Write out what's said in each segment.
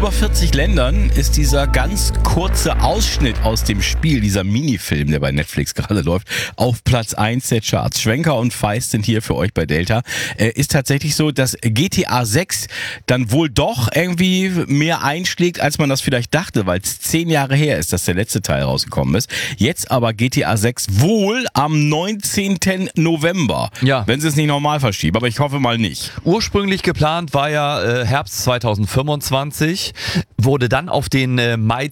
über 40 Ländern ist dieser ganz kurze Ausschnitt aus dem Spiel, dieser Minifilm, der bei Netflix gerade läuft, auf Platz 1 der Charts. Schwenker und Feist sind hier für euch bei Delta. Ist tatsächlich so, dass GTA 6 dann wohl doch irgendwie mehr einschlägt, als man das vielleicht dachte, weil es 10 Jahre her ist, dass der letzte Teil rausgekommen ist. Jetzt aber GTA 6 wohl am 19. November. Ja. Wenn sie es nicht normal verschieben, aber ich hoffe mal nicht. Ursprünglich geplant war ja Herbst 2025, wurde dann auf den Mai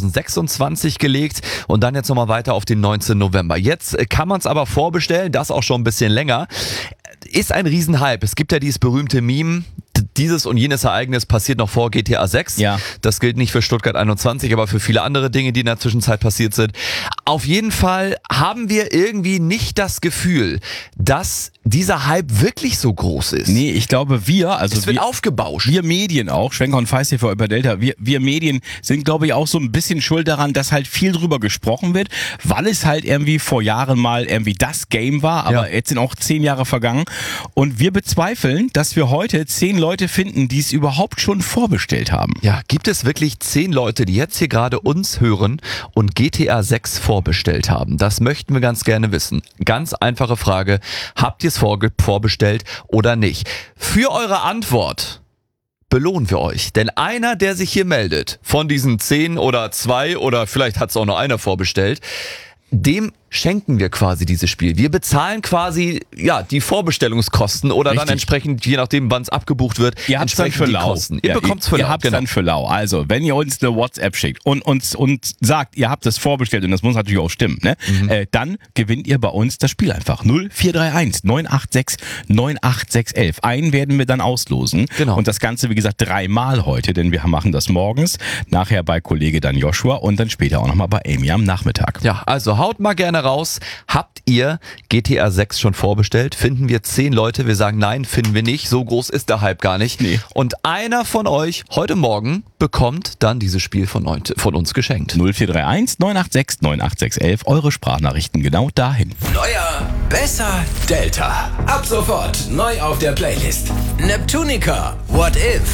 2026 gelegt und dann jetzt nochmal weiter auf den 19. November. Jetzt kann man es aber vorbestellen, das auch schon ein bisschen länger. Ist ein Riesenhype. Es gibt ja dieses berühmte Meme, dieses und jenes Ereignis passiert noch vor GTA 6. Ja. Das gilt nicht für Stuttgart 21, aber für viele andere Dinge, die in der Zwischenzeit passiert sind. Auf jeden Fall haben wir irgendwie nicht das Gefühl, dass dieser Hype wirklich so groß ist. Nee, ich glaube Es wird aufgebauscht. Wir Medien auch, Schwenker und Feist hier für über Delta, wir Medien sind, glaube ich, auch so ein bisschen schuld daran, dass halt viel drüber gesprochen wird, weil es halt irgendwie vor Jahren mal irgendwie das Game war, aber jetzt sind auch 10 Jahre vergangen und wir bezweifeln, dass wir heute 10 Leute finden, die es überhaupt schon vorbestellt haben. Ja, gibt es wirklich 10 Leute, die jetzt hier gerade uns hören und GTA 6 vorbestellt haben? Das möchten wir ganz gerne wissen. Ganz einfache Frage. Habt ihr es vorbestellt oder nicht? Für eure Antwort belohnen wir euch. Denn einer, der sich hier meldet, von diesen 10 oder 2 oder vielleicht hat es auch noch einer vorbestellt, dem schenken wir quasi dieses Spiel. Wir bezahlen quasi die Vorbestellungskosten oder Richtig. dann entsprechend, je nachdem wann es abgebucht wird, Ihr habt's dann für die lau. Kosten. Ihr bekommt's für Ihr lau. habt's dann für lau. Also, wenn ihr uns eine WhatsApp schickt und sagt, ihr habt es vorbestellt, und das muss natürlich auch stimmen, ne? Dann gewinnt ihr bei uns das Spiel einfach. 0431 986 98611. Einen werden wir dann auslosen. Genau. Und das Ganze, wie gesagt, 3-mal heute, denn wir machen das morgens, nachher bei Kollege dann Joshua und dann später auch nochmal bei Amy am Nachmittag. Ja, also haut mal gerne raus. Habt ihr GTA 6 schon vorbestellt? Finden wir 10 Leute? Wir sagen nein, finden wir nicht. So groß ist der Hype gar nicht. Nee. Und einer von euch heute Morgen bekommt dann dieses Spiel von uns geschenkt. 0431 986 98611. Eure Sprachnachrichten genau dahin. Neuer, besser, Delta. Ab sofort neu auf der Playlist. Neptunica, What If?